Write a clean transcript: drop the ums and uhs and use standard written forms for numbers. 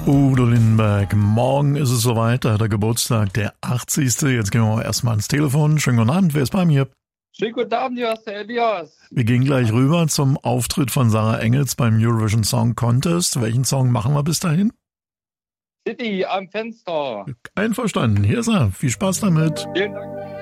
Udo Lindenberg, morgen ist es soweit, da hat er Geburtstag, der 80. Jetzt gehen wir mal erstmal ans Telefon. Schönen guten Abend, wer ist bei mir? Schönen guten Abend, hier ist der Elias. Wir gehen gleich rüber zum Auftritt von Sarah Engels beim Eurovision Song Contest. Welchen Song machen wir bis dahin? City am Fenster. Einverstanden, hier ist er. Viel Spaß damit. Vielen Dank.